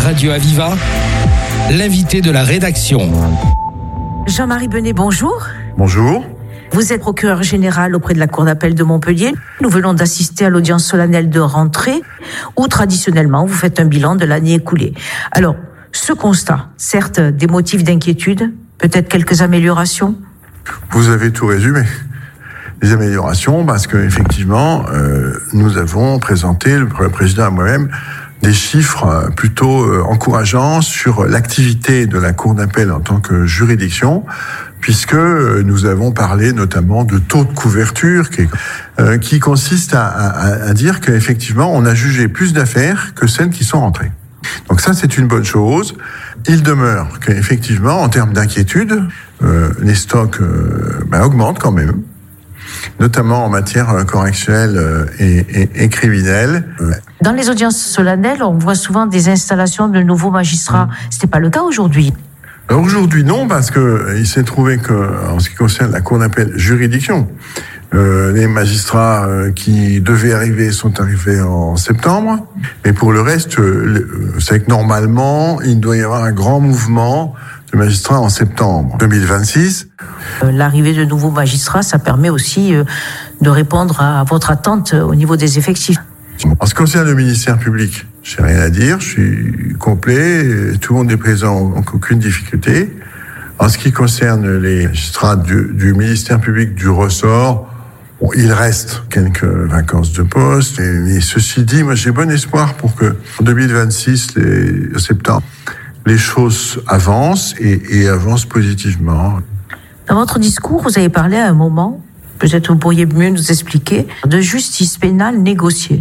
Radio Aviva, l'invité de la rédaction. Jean-Marie Benet, bonjour. Bonjour. Vous êtes procureur général auprès de la Cour d'appel de Montpellier. Nous venons d'assister à l'audience solennelle de rentrée où, traditionnellement, vous faites un bilan de l'année écoulée. Alors, ce constat, certes, des motifs d'inquiétude, peut-être quelques améliorations? Vous avez tout résumé. Les améliorations, parce que effectivement, nous avons présenté, le président et moi-même, des chiffres plutôt encourageants sur l'activité de la Cour d'appel en tant que juridiction, puisque nous avons parlé notamment de taux de couverture qui consiste à dire qu'effectivement, on a jugé plus d'affaires que celles qui sont rentrées. Donc ça, c'est une bonne chose. Il demeure qu'effectivement, en termes d'inquiétude, les stocks augmentent quand même, notamment en matière correctionnelle et criminelle. Dans les audiences solennelles, on voit souvent des installations de nouveaux magistrats. C'était pas le cas aujourd'hui. Alors aujourd'hui, non, parce que il s'est trouvé que, en ce qui concerne la Cour d'appel juridiction, les magistrats qui devaient arriver sont arrivés en septembre. Mais pour le reste, c'est que normalement, il doit y avoir un grand mouvement de magistrats en septembre 2026. L'arrivée de nouveaux magistrats, ça permet aussi de répondre à votre attente au niveau des effectifs. En ce qui concerne le ministère public, j'ai rien à dire, je suis complet, tout le monde est présent, donc aucune difficulté. En ce qui concerne les magistrats du ministère public du ressort, bon, il reste quelques vacances de poste, mais ceci dit, moi j'ai bon espoir pour que en 2026, septembre, les choses avancent et avancent positivement. Dans votre discours, vous avez parlé à un moment, peut-être vous pourriez mieux nous expliquer, de justice pénale négociée.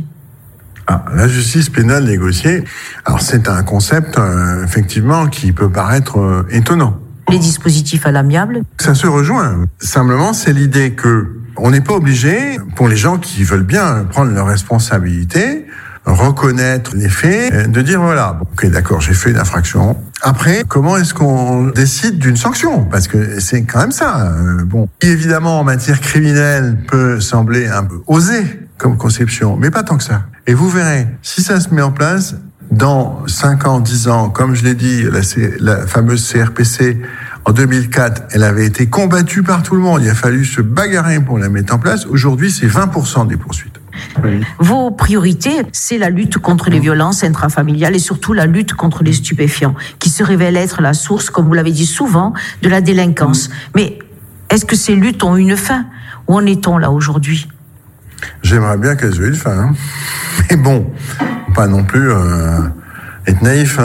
La justice pénale négociée, alors c'est un concept effectivement qui peut paraître étonnant. Les dispositifs à l'amiable. Ça se rejoint. Simplement, c'est l'idée que on n'est pas obligé, pour les gens qui veulent bien prendre leurs responsabilités, reconnaître les faits, de dire voilà, ok, d'accord, j'ai fait une infraction. Après, comment est-ce qu'on décide d'une sanction? Parce que c'est quand même ça. Qui évidemment en matière criminelle peut sembler un peu osé comme conception, mais pas tant que ça. Et vous verrez, si ça se met en place, dans 5 ans, 10 ans, comme je l'ai dit, la fameuse CRPC, en 2004, elle avait été combattue par tout le monde. Il a fallu se bagarrer pour la mettre en place. Aujourd'hui, c'est 20% des poursuites. Oui. Vos priorités, c'est la lutte contre les violences intrafamiliales et surtout la lutte contre les stupéfiants, qui se révèle être la source, comme vous l'avez dit souvent, de la délinquance. Mais est-ce que ces luttes ont une fin? Où en est-on là aujourd'hui? J'aimerais bien qu'elles aient une fin. Hein. Mais bon, pas non plus être naïf.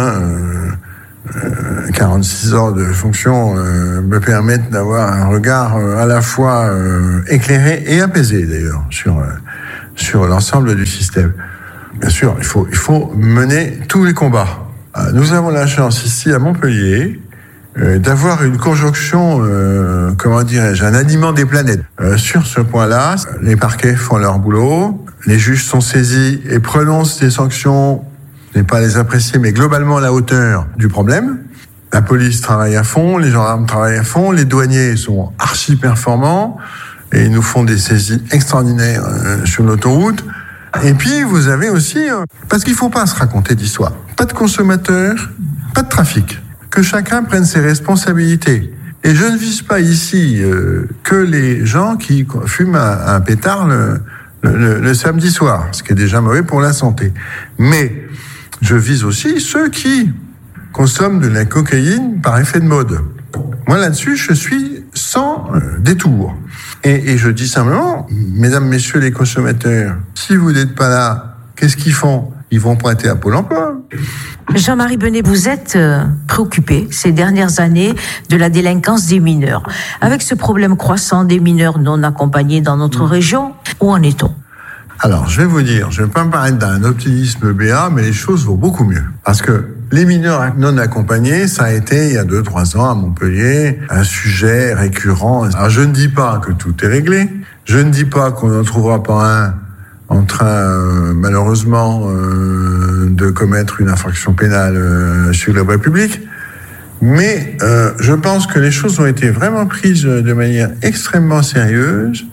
46 ans de fonction me permettent d'avoir un regard à la fois éclairé et apaisé d'ailleurs sur l'ensemble du système. Bien sûr, il faut mener tous les combats. Nous avons la chance ici à Montpellier d'avoir une conjonction, un alignement des planètes. Sur ce point-là, les parquets font leur boulot, les juges sont saisis et prononcent des sanctions, je n'ai pas les apprécier, mais globalement à la hauteur du problème. La police travaille à fond, les gendarmes travaillent à fond, les douaniers sont archi performants et ils nous font des saisies extraordinaires sur l'autoroute. Et puis vous avez aussi, parce qu'il ne faut pas se raconter d'histoire, pas de consommateurs, pas de trafic. Que chacun prenne ses responsabilités. Et je ne vise pas ici que les gens qui fument un pétard le samedi soir, ce qui est déjà mauvais pour la santé. Mais je vise aussi ceux qui consomment de la cocaïne par effet de mode. Moi, là-dessus, je suis sans détour. Et je dis simplement, mesdames, messieurs les consommateurs, si vous n'êtes pas là, qu'est-ce qu'ils font? Ils vont pointer à Pôle emploi. Jean-Marie Benet, vous êtes préoccupé ces dernières années de la délinquance des mineurs. Avec ce problème croissant des mineurs non accompagnés dans notre région, où en est-on? Alors, je vais vous dire, je ne vais pas me paraître d'un optimisme béat, mais les choses vont beaucoup mieux. Parce que les mineurs non accompagnés, ça a été, il y a 2-3 ans à Montpellier, un sujet récurrent. Alors, je ne dis pas que tout est réglé. Je ne dis pas qu'on n'en trouvera pas un en train, malheureusement, de commettre une infraction pénale sur la voie publique. Mais je pense que les choses ont été vraiment prises de manière extrêmement sérieuse.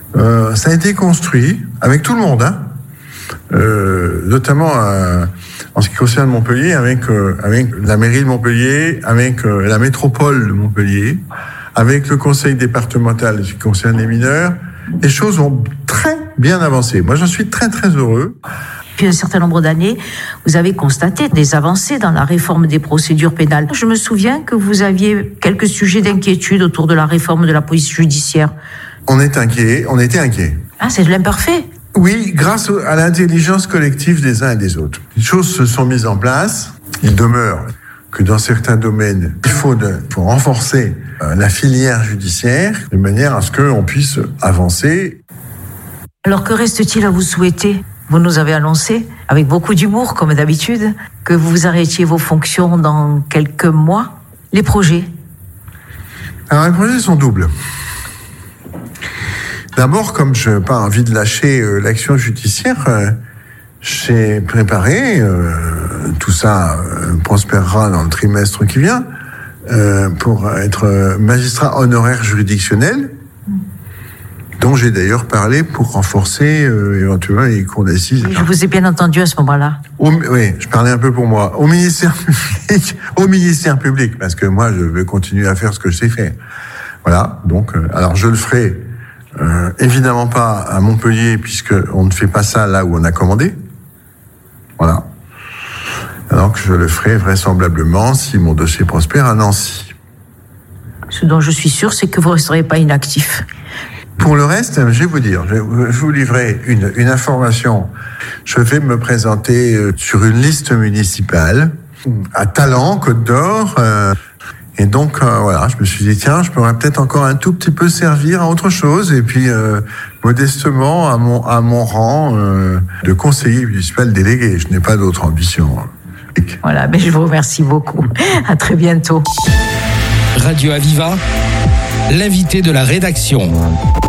Ça a été construit avec tout le monde, notamment en ce qui concerne Montpellier, avec la mairie de Montpellier, avec la métropole de Montpellier, avec le conseil départemental en ce qui concerne les mineurs, les choses ont très bien avancé. Moi, j'en suis très très heureux. Depuis un certain nombre d'années, vous avez constaté des avancées dans la réforme des procédures pénales. Je me souviens que vous aviez quelques sujets d'inquiétude autour de la réforme de la police judiciaire. On était inquiets. Ah, c'est de l'imparfait. Oui, grâce à l'intelligence collective des uns et des autres. Les choses se sont mises en place. Il demeure que dans certains domaines, il faut renforcer la filière judiciaire de manière à ce qu'on puisse avancer. Alors que reste-t-il à vous souhaiter ? Vous nous avez annoncé, avec beaucoup d'humour comme d'habitude, que vous arrêtiez vos fonctions dans quelques mois. Les projets ? Alors les projets sont doubles. D'abord, comme je n'ai pas envie de lâcher l'action judiciaire, j'ai préparé, tout ça prospérera dans le trimestre qui vient, pour être magistrat honoraire juridictionnel, dont j'ai d'ailleurs parlé pour renforcer éventuellement les cours d'assises. Je vous ai bien entendu à ce moment-là. Oui, je parlais un peu pour moi. Au ministère public, parce que moi, je veux continuer à faire ce que je sais faire. Voilà, donc, alors je le ferai évidemment pas à Montpellier, puisque on ne fait pas ça là où on a commandé. Voilà. Alors que je le ferai vraisemblablement, si mon dossier prospère, à Nancy. Ce dont je suis sûr, c'est que vous ne resterez pas inactif. Pour le reste, je vais vous dire, je vais vous livrer une information. Je vais me présenter sur une liste municipale à Talent, Côte d'Or. Et donc, voilà, je me suis dit, tiens, je pourrais peut-être encore un tout petit peu servir à autre chose. Et puis, modestement, à mon rang de conseiller municipal délégué. Je n'ai pas d'autre ambition. Voilà, mais je vous remercie beaucoup. À très bientôt. Radio Aviva, l'invité de la rédaction.